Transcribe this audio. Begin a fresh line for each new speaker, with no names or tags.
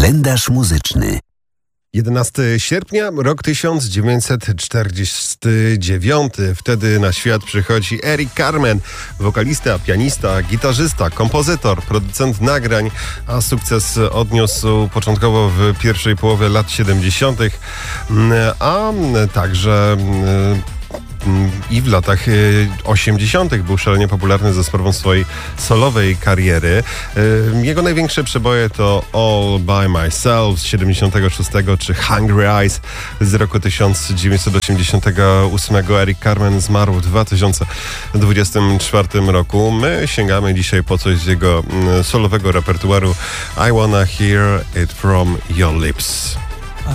Kalendarz muzyczny.
11 sierpnia, rok 1949. Wtedy na świat przychodzi Eric Carmen, wokalista, pianista, gitarzysta, kompozytor, producent nagrań, a sukces odniósł początkowo w pierwszej połowie lat 70., a także i w latach 80. był szalenie popularny za sprawą swojej solowej kariery. Jego największe przeboje to All By Myself z 76 czy Hungry Eyes z roku 1988. Eric Carmen zmarł w 2024 roku. My sięgamy dzisiaj po coś z jego solowego repertuaru I Wanna Hear It From Your Lips.